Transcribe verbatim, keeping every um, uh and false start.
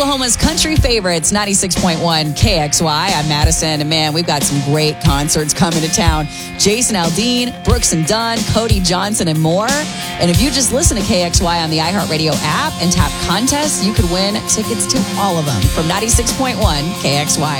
Oklahoma's country favorites, ninety-six point one K X Y. I'm Madison, and man, we've got some great concerts coming to town. Jason Aldean, Brooks and Dunn, Cody Johnson, and more. And if you just listen to K X Y on the iHeartRadio app and tap contests, you could win tickets to all of them from ninety-six point one K X Y.